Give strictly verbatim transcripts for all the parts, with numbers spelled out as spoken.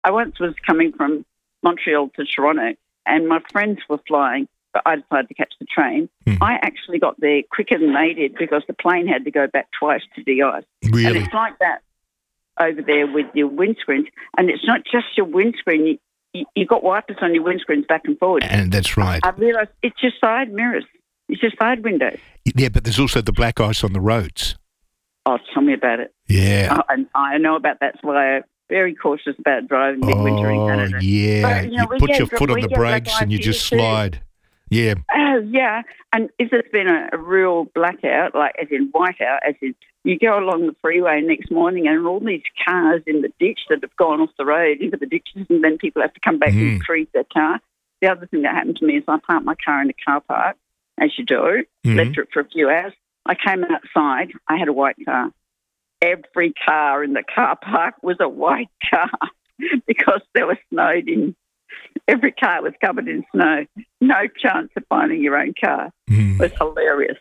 I once was coming from Montreal to Toronto, and my friends were flying, but I decided to catch the train. Mm. I actually got there quicker than they did because the plane had to go back twice to de-ice. Really? And it's like that over there with your windscreens. And it's not just your windscreen. You, you, you've got wipers on your windscreens back and forward. And that's right. I, I realised it's your side mirrors. It's your side windows. Yeah, but there's also the black ice on the roads. Oh, tell me about it. Yeah. I, I know about that. That's why I'm very cautious about driving midwinter in Oh, Canada. yeah. But, you know, you we put get your dr- foot on we the get black brakes ice and you here just too. slide. Yeah. Oh, yeah. And if there's been a, a real blackout, like as in whiteout, as in you go along the freeway next morning and all these cars in the ditch that have gone off the road into the ditches, and then people have to come back Mm. and retrieve their car. The other thing that happened to me is I parked my car in the car park, as you do, Mhm. left it for a few hours. I came outside. I had a white car. Every car in the car park was a white car because they were snowed in. Every car was covered in snow. No chance of finding your own car. Mm. It was hilarious.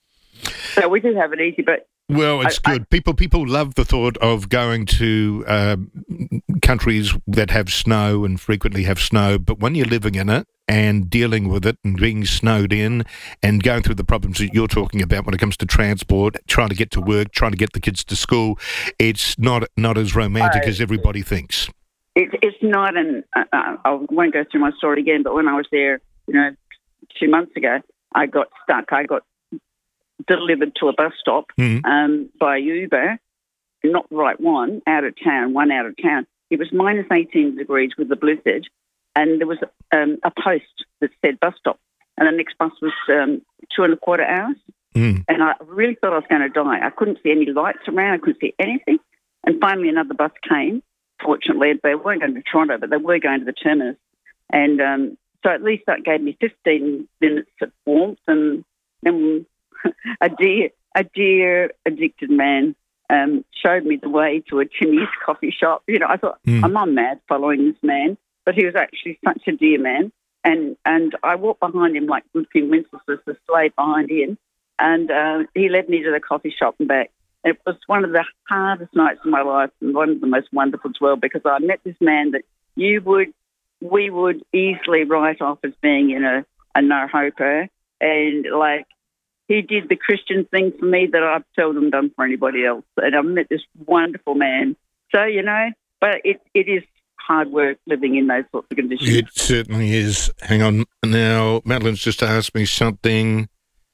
So we do have it easy, but Well, it's I- I- good. People people love the thought of going to um, countries that have snow and frequently have snow, but when you're living in it and dealing with it and being snowed in and going through the problems that you're talking about when it comes to transport, trying to get to work, trying to get the kids to school, it's not not as romantic Oh, as everybody thinks. it, it's not an. Uh, uh, I won't go through my story again, but when I was there, you know, two months ago, I got stuck. I got delivered to a bus stop Mm. um, by Uber, not the right one, out of town, one out of town. It was minus eighteen degrees with the blizzard, and there was um, a post that said bus stop, and the next bus was um, two and a quarter hours, Mm. and I really thought I was going to die. I couldn't see any lights around. I couldn't see anything, and finally another bus came. Fortunately, they weren't going to Toronto, but they were going to the terminus, and um, so at least that gave me fifteen minutes of warmth, and then a dear, a dear addicted man um, showed me the way to a Timmy's coffee shop. You know, I thought, Mm. I'm not mad following this man, but he was actually such a dear man. And and I walked behind him like good King Wenceslas, the slave behind him, and uh, he led me to the coffee shop and back. It was one of the hardest nights of my life and one of the most wonderful as well, because I met this man that you would, we would easily write off as being, you know, a no-hoper. And, like, he did the Christian thing for me that I've seldom done for anybody else. And I've met this wonderful man. So, you know, but it, it is hard work living in those sorts of conditions. It certainly is. Hang on. Now, Madeline's just asked me something.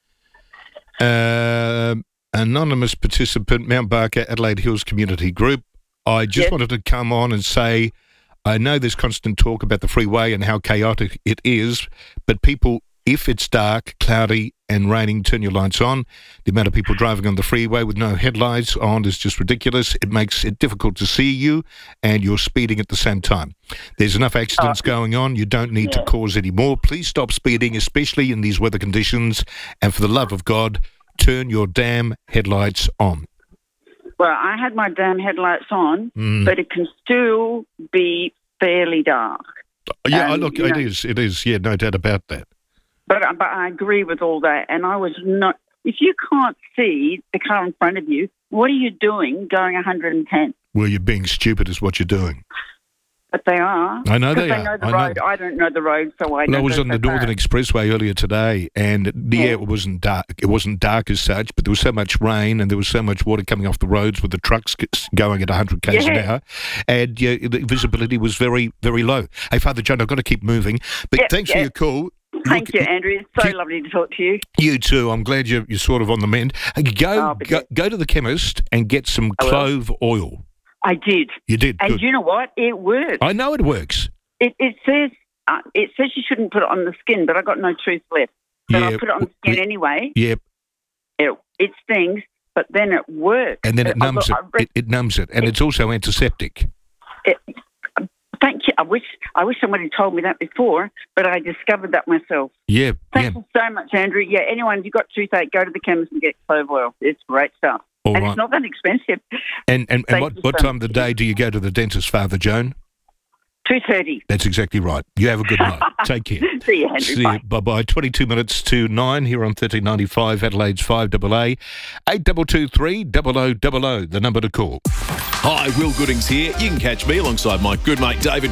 Uh, anonymous participant, Mount Barker, Adelaide Hills Community Group. I just Yes. wanted to come on and say, I know there's constant talk about the freeway and how chaotic it is, but people, if it's dark, cloudy and raining, turn your lights on. The amount of people driving on the freeway with no headlights on is just ridiculous. It makes it difficult to see you, and you're speeding at the same time. There's enough accidents going on. You don't need Yeah. to cause any more. Please stop speeding, especially in these weather conditions. And for the love of God, turn your damn headlights on. Well, I had my damn headlights on, Mm. but it can still be fairly dark. Yeah, Um, look, you it know- is. It is. Yeah, no doubt about that. But, but I agree with all that. And I was not, if you can't see the car in front of you, what are you doing going one hundred ten? Well, you're being stupid is what you're doing. But they are. I know they Because are. know the I know. road. I don't know the road, so I Well, know I was on the so Northern far. Expressway earlier today, and yeah, Yeah. it wasn't dark. It wasn't dark as such, but there was so much rain and there was so much water coming off the roads with the trucks g- going at one hundred k's an Yeah. hour, and yeah, the visibility was very, very low. Hey, Father John, I've got to keep moving, but Yeah, thanks for yeah. your call. Thank Look, you, Andrew. It's so you- lovely to talk to you. You too. I'm glad you're, you're sort of on the mend. Hey, Go, Oh, but go, yeah. go to the chemist and get some I will. clove oil. I did. You did. And Good. you know what? It works. I know it works. It, it says uh, it says you shouldn't put it on the skin, but I got no tooth left. But Yeah, I put it on the skin we- anyway. Yep. It, it stings, but then it works. And then it I- numbs it. I- I- It, it numbs it, and it's also antiseptic. it- Thank you. I wish I wish somebody told me that before, but I discovered that myself. Yeah, yeah. Thank you so much, Andrew. Yeah, anyone, if you've got toothache, go to the chemist and get clove oil. It's great stuff. All and right. it's not that expensive. And and, and Thank what, you what so time of the much. day do you go to the dentist, Father Joan? two thirty. That's exactly right. You have a good night. Take care. See you, Andrew. See Bye. you. Bye-bye. twenty-two minutes to nine here on thirteen ninety-five, Adelaide's five A A. eight two two three, double oh double oh, the number to call. Hi, Will Goodings here. You can catch me alongside my good mate David